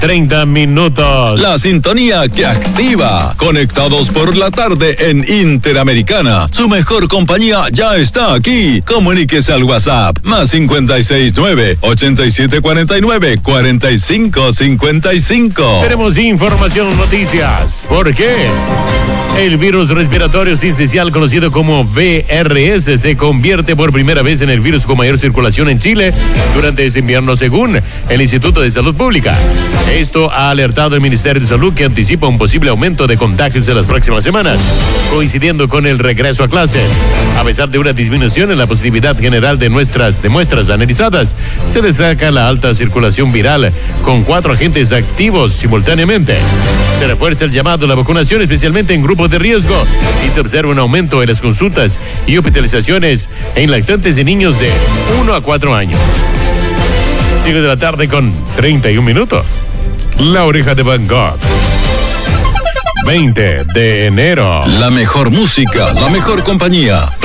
30 minutos. La sintonía que activa. Conectados por la tarde en Interamericana. Su mejor compañía ya está aquí. Comuníquese al WhatsApp más 569-8749-4555. Tenemos información, noticias. ¿Por qué? El virus respiratorio sincicial conocido como VRS se convierte por primera vez en el virus con mayor circulación en Chile durante este invierno, según el Instituto de Salud Pública. Esto ha alertado el Ministerio de Salud, que anticipa un posible aumento de contagios en las próximas semanas, coincidiendo con el regreso a clases. A pesar de una disminución en la positividad general de muestras analizadas, se destaca la alta circulación viral, con 4 agentes activos simultáneamente. Se refuerza el llamado a la vacunación, especialmente en grupos de riesgo, y se observa un aumento en las consultas y hospitalizaciones en lactantes de niños de 1 a 4 años. 5 de la tarde con 31 minutos. La Oreja de Van Gogh. 20 de enero. La mejor música, la mejor compañía.